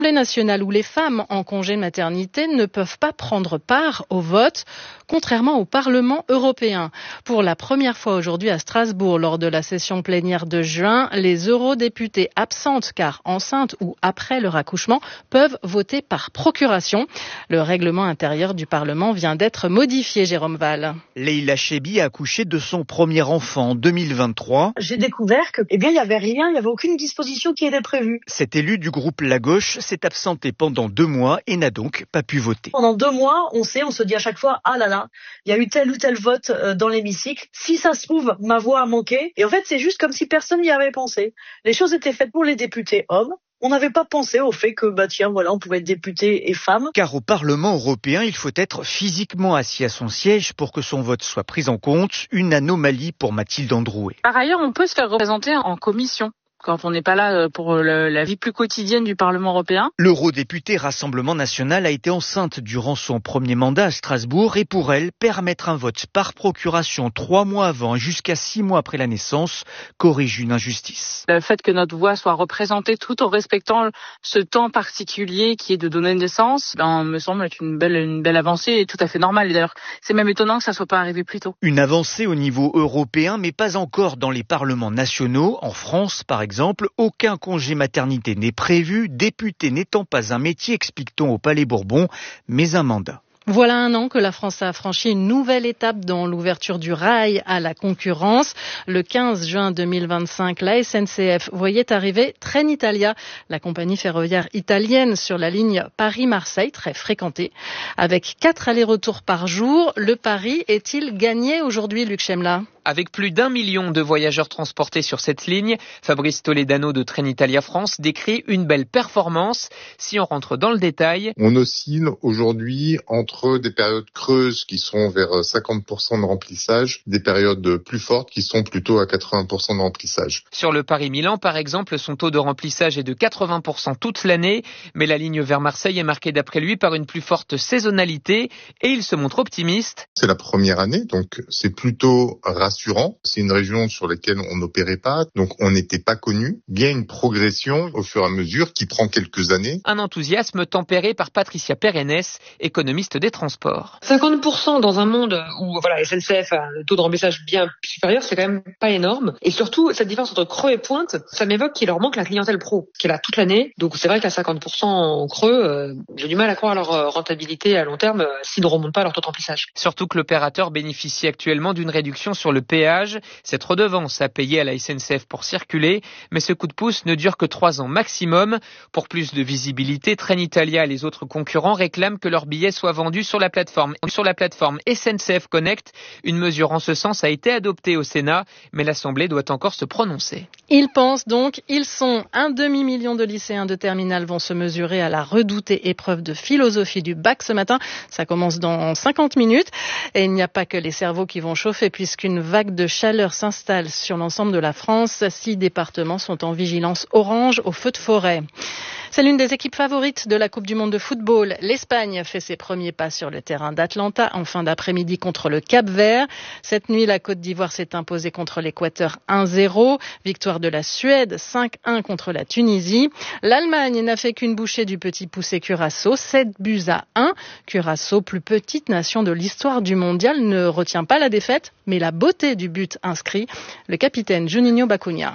L'Assemblée nationale où les femmes en congé de maternité ne peuvent pas prendre part au vote, contrairement au Parlement européen. Pour la première fois aujourd'hui à Strasbourg, lors de la session plénière de juin, les eurodéputés absentes car enceintes ou après leur accouchement peuvent voter par procuration. Le règlement intérieur du Parlement vient d'être modifié, Jérôme Val. Leïla Chebbi a accouché de son premier enfant en 2023. J'ai découvert que, il n'y avait rien, il n'y avait aucune disposition qui était prévue. Cet élu du groupe La Gauche s'est absenté pendant 2 mois et n'a donc pas pu voter. Pendant 2 mois, on se dit à chaque fois, ah là là, il y a eu tel ou tel vote dans l'hémicycle. Si ça se trouve, ma voix a manqué. Et en fait, c'est juste comme si personne n'y avait pensé. Les choses étaient faites pour les députés hommes. On n'avait pas pensé au fait que, on pouvait être député et femme. Car au Parlement européen, il faut être physiquement assis à son siège pour que son vote soit pris en compte. Une anomalie pour Mathilde Androuet. Par ailleurs, on peut se faire représenter en commission quand on n'est pas là pour la vie plus quotidienne du Parlement européen. L'eurodéputée Rassemblement National a été enceinte durant son premier mandat à Strasbourg et pour elle, permettre un vote par procuration 3 mois avant et jusqu'à 6 mois après la naissance corrige une injustice. Le fait que notre voix soit représentée tout en respectant ce temps particulier qui est de donner naissance, me semble être une belle avancée et tout à fait normale. Et d'ailleurs, c'est même étonnant que ça soit pas arrivé plus tôt. Une avancée au niveau européen, mais pas encore dans les parlements nationaux. En France, par exemple, aucun congé maternité n'est prévu, député n'étant pas un métier, explique-t-on au Palais Bourbon, mais un mandat. Voilà 1 an que la France a franchi une nouvelle étape dans l'ouverture du rail à la concurrence. Le 15 juin 2025, la SNCF voyait arriver Trenitalia, la compagnie ferroviaire italienne sur la ligne Paris-Marseille, très fréquentée. Avec 4 allers-retours par jour, le pari est-il gagné aujourd'hui, Luc Chemla ? Avec plus d'1 million de voyageurs transportés sur cette ligne, Fabrice Toledano de Trenitalia France décrit une belle performance. Si on rentre dans le détail, on oscille aujourd'hui entre des périodes creuses qui sont vers 50% de remplissage, des périodes plus fortes qui sont plutôt à 80% de remplissage. Sur le Paris-Milan, par exemple, son taux de remplissage est de 80% toute l'année, mais la ligne vers Marseille est marquée d'après lui par une plus forte saisonnalité et il se montre optimiste. C'est la première année, donc c'est plutôt rassurant. C'est une région sur laquelle on n'opérait pas, donc on n'était pas connu. Il y a une progression au fur et à mesure qui prend quelques années. Un enthousiasme tempéré par Patricia Perennes, économiste des transports. 50% dans un monde où SNCF a un taux de remplissage bien supérieur, c'est quand même pas énorme. Et surtout, cette différence entre creux et pointe, ça m'évoque qu'il leur manque la clientèle pro, qui est là toute l'année. Donc c'est vrai qu'à 50% en creux, j'ai du mal à croire à leur rentabilité à long terme s'ils ne remontent pas leur taux de remplissage. Surtout que l'opérateur bénéficie actuellement d'une réduction sur le péage. Cette redevance à payer à la SNCF pour circuler, mais ce coup de pouce ne dure que 3 ans maximum. Pour plus de visibilité, Trenitalia et les autres concurrents réclament que leurs billets soient vendus sur la plateforme SNCF Connect. Une mesure en ce sens a été adoptée au Sénat, mais l'Assemblée doit encore se prononcer. Ils pensent donc, ils sont 1 demi-million de lycéens de terminale vont se mesurer à la redoutée épreuve de philosophie du bac ce matin. Ça commence dans 50 minutes. Et il n'y a pas que les cerveaux qui vont chauffer puisqu'une vague de chaleur s'installe sur l'ensemble de la France. 6 départements sont en vigilance orange au feu de forêt. C'est l'une des équipes favorites de la Coupe du Monde de football. L'Espagne fait ses premiers pas sur le terrain d'Atlanta en fin d'après-midi contre le Cap-Vert. Cette nuit, la Côte d'Ivoire s'est imposée contre l'Équateur 1-0. Victoire de la Suède 5-1 contre la Tunisie. L'Allemagne n'a fait qu'une bouchée du petit poussé Curaçao, 7-1. Curaçao, plus petite nation de l'histoire du mondial, ne retient pas la défaite, mais la beauté du but inscrit. Le capitaine Juninho Bacuna.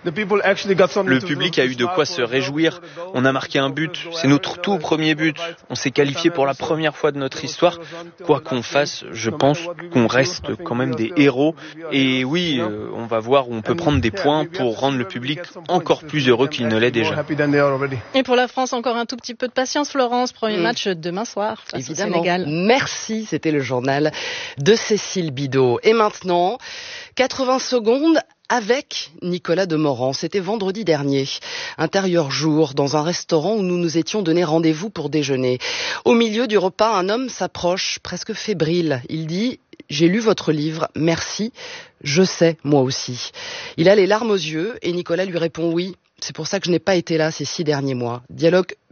Le public a eu de quoi se réjouir. On a marqué un but. C'est notre tout premier but. On s'est qualifié pour la première fois de notre histoire. Quoi qu'on fasse, je pense qu'on reste quand même des héros. Et oui, on va voir où on peut prendre des points pour rendre le public encore plus heureux qu'il ne l'est déjà. Et pour la France, encore un tout petit peu de patience, Florence. Premier match demain soir face au Sénégal. Merci, c'était le journal de Cécile Bidot. Et maintenant, 80 secondes avec Nicolas Demorand. C'était vendredi dernier. Intérieur jour, dans un restaurant où nous nous étions donné rendez-vous pour déjeuner. Au milieu du repas, un homme s'approche, presque fébrile. Il dit « J'ai lu votre livre, merci, je sais, moi aussi ». Il a les larmes aux yeux et Nicolas lui répond « Oui, c'est pour ça que je n'ai pas été là ces 6 derniers mois ». Dialogue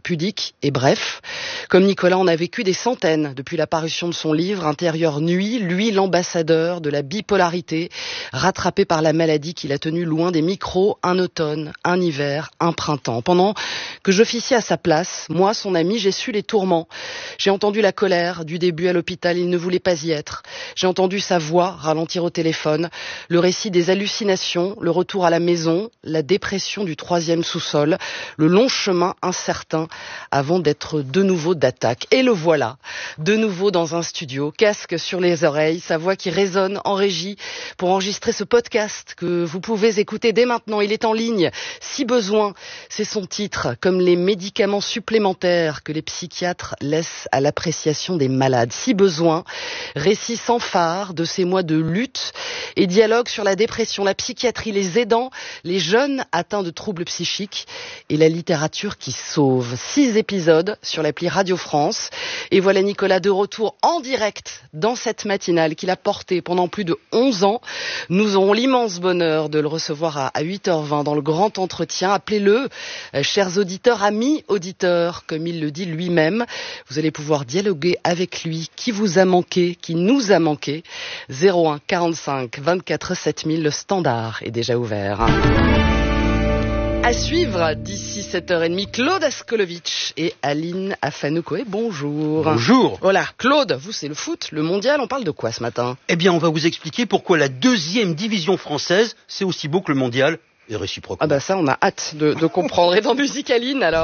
pudique et bref. Comme Nicolas en a vécu des centaines depuis la parution de son livre Intérieur nuit, lui l'ambassadeur de la bipolarité, rattrapé par la maladie qu'il a tenu loin des micros un automne, un hiver, un printemps. Pendant que j'officiais à sa place, moi, son ami, j'ai su les tourments. J'ai entendu la colère du début à l'hôpital, il ne voulait pas y être. J'ai entendu sa voix ralentir au téléphone, le récit des hallucinations, le retour à la maison, la dépression du 3e sous-sol, le long chemin incertain avant d'être de nouveau d'attaque. Et le voilà, de nouveau dans un studio, casque sur les oreilles, sa voix qui résonne en régie pour enregistrer ce podcast que vous pouvez écouter dès maintenant. Il est en ligne, si besoin. C'est son titre, comme les médicaments supplémentaires que les psychiatres laissent à l'appréciation des malades. Si besoin, récit sans phare de ces mois de lutte et dialogue sur la dépression, la psychiatrie, les aidants, les jeunes atteints de troubles psychiques et la littérature qui sauve. 6 épisodes sur l'appli Radio France. Et voilà Nicolas de retour en direct dans cette matinale qu'il a portée pendant plus de 11 ans. Nous aurons l'immense bonheur de le recevoir à 8h20 dans le grand entretien. Appelez-le, chers auditeurs, amis auditeurs, comme il le dit lui-même. Vous allez pouvoir dialoguer avec lui. Qui vous a manqué, qui nous a manqué. 01 45 24 7000, le standard est déjà ouvert. À suivre d'ici 7h30, Claude Askolovitch et Aline Afanoukoé. Bonjour. Bonjour. Voilà, Claude, vous c'est le foot, le mondial, on parle de quoi ce matin ? Eh bien, on va vous expliquer pourquoi la 2e division française, c'est aussi beau que le mondial, et réciproquement. Ah bah ça, on a hâte de comprendre. Et dans Musique Aline, alors ?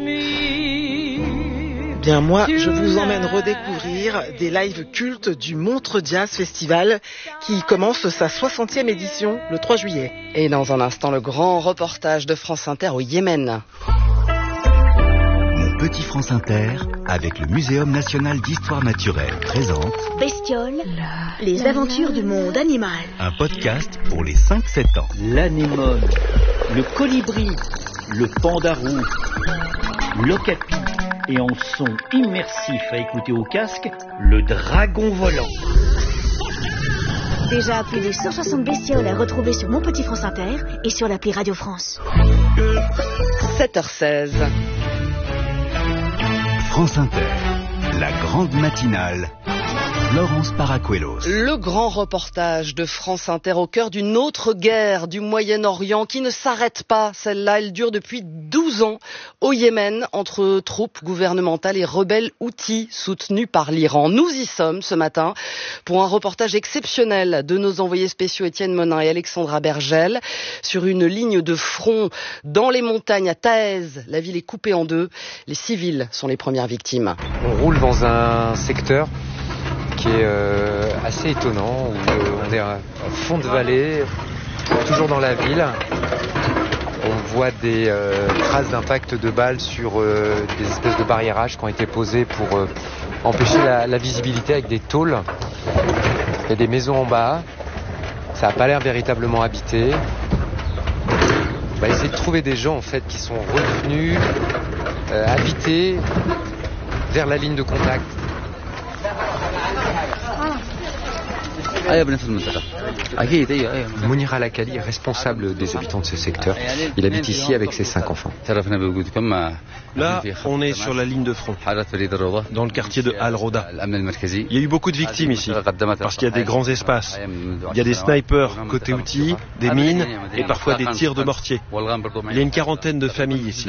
Bien moi, je vous emmène redécouvrir des lives cultes du Montreux Jazz Festival qui commence sa 60e édition le 3 juillet. Et dans un instant, le grand reportage de France Inter au Yémen. Mon petit France Inter, avec le Muséum national d'histoire naturelle, présente Bestioles, les aventures du monde animal. Un podcast pour les 5-7 ans. L'anémone, le colibri, le pandarou, l'ocapi. Et en son immersif à écouter au casque, le dragon volant. Déjà plus de 160 bestioles à retrouver sur Mon Petit France Inter et sur l'appli Radio France. 7h16. France Inter, la grande matinale. Laurence Paracuelos. Le grand reportage de France Inter au cœur d'une autre guerre du Moyen-Orient qui ne s'arrête pas. Celle-là, elle dure depuis 12 ans au Yémen entre troupes gouvernementales et rebelles houthis soutenus par l'Iran. Nous y sommes ce matin pour un reportage exceptionnel de nos envoyés spéciaux Étienne Monin et Alexandra Bergel sur une ligne de front dans les montagnes à Taez. La ville est coupée en deux. Les civils sont les premières victimes. On roule dans un secteur qui est assez étonnant, où on est en fond de vallée, toujours dans la ville. On voit des traces d'impact de balles sur des espèces de barriérages qui ont été posés pour empêcher la visibilité avec des tôles. Il y a des maisons en bas, ça n'a pas l'air véritablement habité. On va essayer de trouver des gens en fait qui sont revenus habités vers la ligne de contact. Mounir Al-Akali est responsable des habitants de ce secteur. Il habite ici avec ses 5 enfants. Là, on est sur la ligne de front, dans le quartier de Al-Roda. Il y a eu beaucoup de victimes ici, parce qu'il y a des grands espaces. Il y a des snipers côté outils, des mines et parfois des tirs de mortier. Il y a une 40aine de familles ici.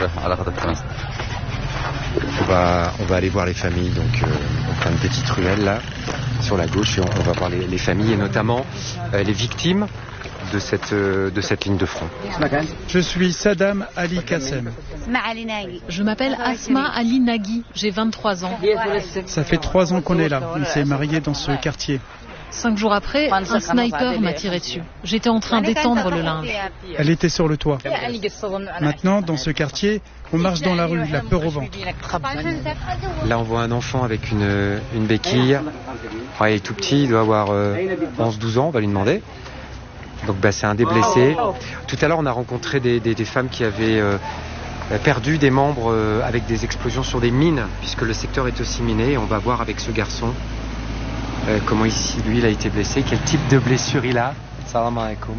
On va aller voir les familles, donc on prend une petite ruelle là, sur la gauche, et on va voir les familles et notamment les victimes de cette ligne de front. Je suis Saddam Ali Kassem. Je m'appelle Asma Ali Nagui, j'ai 23 ans. Ça fait 3 ans qu'on est là, on s'est mariés dans ce quartier. 5 jours après, un sniper m'a tiré dessus. J'étais en train d'étendre le linge. Elle était sur le toit. Maintenant, dans ce quartier, on marche dans la rue, la peur au ventre. Là, on voit un enfant avec une béquille. Il est tout petit, il doit avoir 11-12 ans, on va lui demander. Donc c'est un des blessés. Tout à l'heure, on a rencontré des femmes qui avaient perdu des membres avec des explosions sur des mines, puisque le secteur est aussi miné. Et on va voir avec ce garçon comment ici, lui, il a été blessé, quel type de blessure il a. Salam alaikum.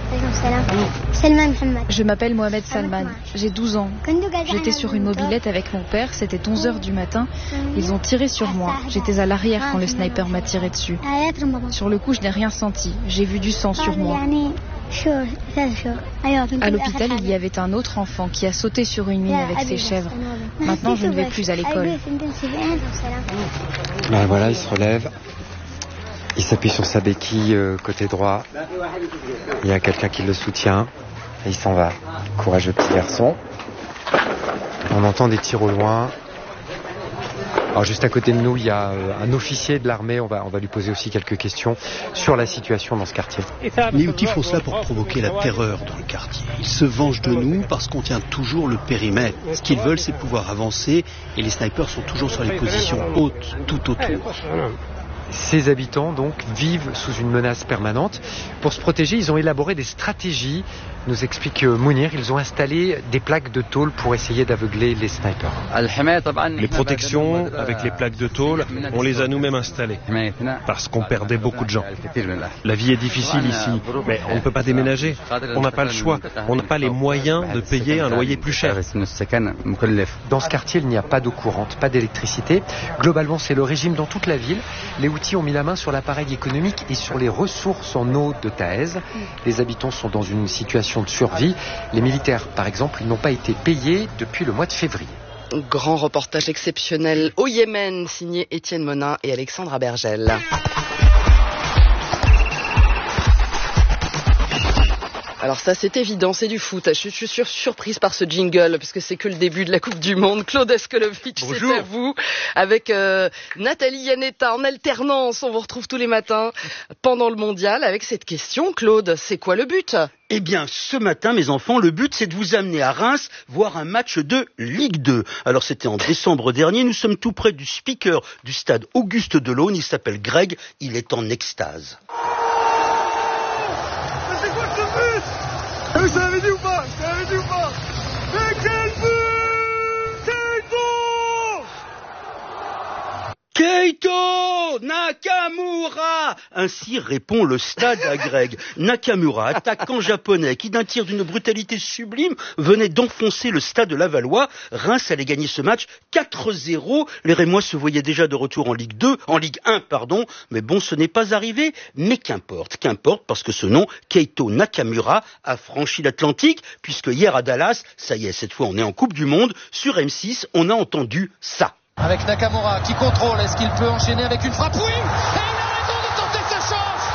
Je m'appelle Mohamed Salman, j'ai 12 ans. J'étais sur une mobilette avec mon père, c'était 11h du matin. Ils ont tiré sur moi. J'étais à l'arrière quand le sniper m'a tiré dessus. Sur le coup, je n'ai rien senti. J'ai vu du sang sur moi. À l'hôpital, il y avait un autre enfant qui a sauté sur une mine avec ses chèvres. Maintenant, je ne vais plus à l'école. Ben voilà, il se relève. Il s'appuie sur sa béquille côté droit. Il y a quelqu'un qui le soutient. Et il s'en va. Courageux petit garçon. On entend des tirs au loin. Alors juste à côté de nous, il y a un officier de l'armée. On va lui poser aussi quelques questions sur la situation dans ce quartier. Les Houthis font cela pour provoquer la terreur dans le quartier. Ils se vengent de nous parce qu'on tient toujours le périmètre. Ce qu'ils veulent, c'est pouvoir avancer et les snipers sont toujours sur les positions hautes tout autour. Ces habitants, donc, vivent sous une menace permanente. Pour se protéger, ils ont élaboré des stratégies, nous explique Mounir. Ils ont installé des plaques de tôle pour essayer d'aveugler les snipers. Les protections avec les plaques de tôle, on les a nous-mêmes installées, parce qu'on perdait beaucoup de gens. La vie est difficile ici, mais on ne peut pas déménager. On n'a pas le choix. On n'a pas les moyens de payer un loyer plus cher. Dans ce quartier, il n'y a pas d'eau courante, pas d'électricité. Globalement, c'est le régime dans toute la ville. Les Houthis ont mis la main sur l'appareil économique et sur les ressources en eau de Taez. Les habitants sont dans une situation de survie. Les militaires, par exemple, n'ont pas été payés depuis le mois de février. Grand reportage exceptionnel au Yémen, signé Étienne Monin et Alexandra Bergel. Alors ça c'est évident, c'est du foot. Je suis surprise par ce jingle parce que c'est que le début de la Coupe du Monde. Claude Eskelovic, c'est à vous. Avec Nathalie Yanetta en alternance, on vous retrouve tous les matins pendant le mondial avec cette question. Claude, c'est quoi le but ? Eh bien, ce matin, mes enfants, le but, c'est de vous amener à Reims voir un match de Ligue 2. Alors, c'était en décembre dernier. Nous sommes tout près du speaker du stade Auguste Delaune. Il s'appelle Greg. Il est en extase. Ça l'avait dit ou pas? Mais quel but! Keito Nakamura! Ainsi répond le stade à Greg. Nakamura, attaquant japonais, qui d'un tir d'une brutalité sublime venait d'enfoncer le stade de Lavallois. Reims allait gagner ce match 4-0. Les Rémois se voyaient déjà de retour en Ligue 1, mais bon, ce n'est pas arrivé. Mais qu'importe, parce que ce nom, Keito Nakamura, a franchi l'Atlantique, puisque hier à Dallas, ça y est, cette fois on est en Coupe du Monde, sur M6, on a entendu ça. Avec Nakamura qui contrôle, est-ce qu'il peut enchaîner avec une frappe? Oui! Et il a raison de tenter sa chance!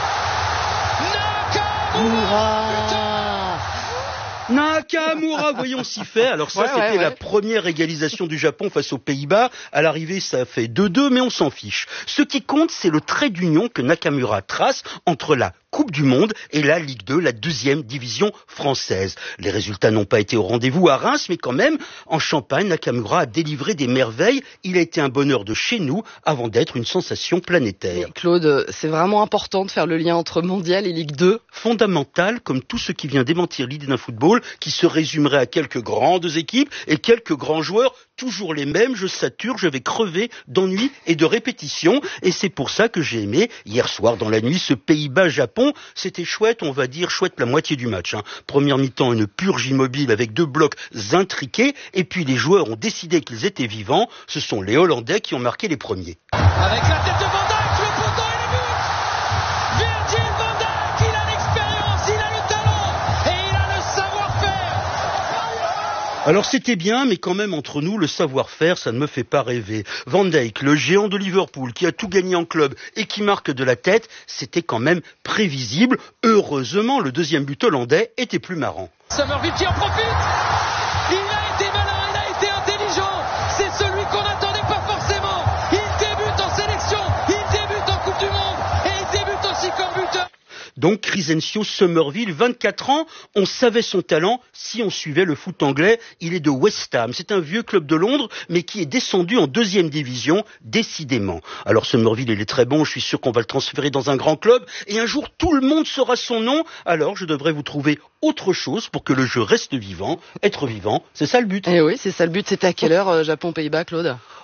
Nakamura, voyons s'y fait. Alors ça, c'était la première égalisation du Japon face aux Pays-Bas. À l'arrivée, ça fait 2-2, mais on s'en fiche. Ce qui compte, c'est le trait d'union que Nakamura trace entre la Coupe du Monde et la Ligue 2, la deuxième division française. Les résultats n'ont pas été au rendez-vous à Reims, mais quand même, en Champagne, Nakamura a délivré des merveilles. Il a été un bonheur de chez nous avant d'être une sensation planétaire. Mais Claude, c'est vraiment important de faire le lien entre Mondial et Ligue 2. Fondamental, comme tout ce qui vient démentir l'idée d'un football qui se résumerait à quelques grandes équipes et quelques grands joueurs, toujours les mêmes. Je sature, je vais crever d'ennui et de répétition. Et c'est pour ça que j'ai aimé, hier soir dans la nuit, ce Pays-Bas-Japon. C'était chouette, on va dire chouette la moitié du match. Première mi-temps, une purge immobile avec 2 blocs intriqués. Et puis les joueurs ont décidé qu'ils étaient vivants. Ce sont les Hollandais qui ont marqué les premiers. Avec la tête de Van Dijk, le poteau et le but! Virgil Van Dijk, il a l'expérience, il a le talent et il a le savoir-faire! Alors c'était bien, mais quand même entre nous, le savoir-faire, ça ne me fait pas rêver. Van Dijk, le géant de Liverpool, qui a tout gagné en club et qui marque de la tête, c'était quand même prévisible. Heureusement, le deuxième but hollandais était plus marrant. Summerville qui en profite! Il a été malin, il a été intelligent! C'est celui qu'on n'attendait pas forcément! Il débute en sélection, il débute en Coupe du Monde et il débute aussi comme buteur! Donc Crysencio Summerville, 24 ans, on savait son talent si on suivait le foot anglais. Il est de West Ham, c'est un vieux club de Londres, mais qui est descendu en deuxième division, décidément. Alors Summerville, il est très bon, je suis sûr qu'on va le transférer dans un grand club, et un jour tout le monde saura son nom, alors je devrais vous trouver autre chose pour que le jeu reste vivant. Être vivant, c'est ça le but. Eh oui, c'est ça le but. C'était à quelle heure, Japon-Pays-Bas, Claude ?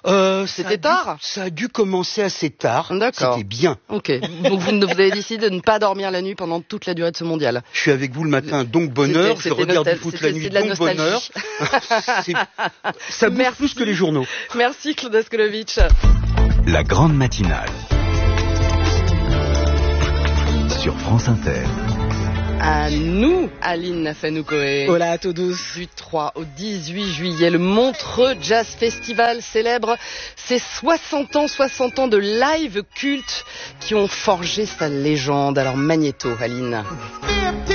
C'était tard. Ça a dû commencer assez tard. D'accord. C'était bien. Ok. Donc vous avez décidé de ne pas dormir la nuit pendant toute la durée de ce mondial. Je suis avec vous le matin, donc bonheur. Je regarde du foot la nuit, donc bonheur. Ça bouffe plus que les journaux. Merci Claude Askolovitch. La grande matinale sur France Inter. À nous, Aline Nafanoukoé. Hola à tous. Du 3 au 18 juillet, le Montreux Jazz Festival célèbre ses 60 ans de live culte qui ont forgé sa légende. Alors Magnéto, Aline.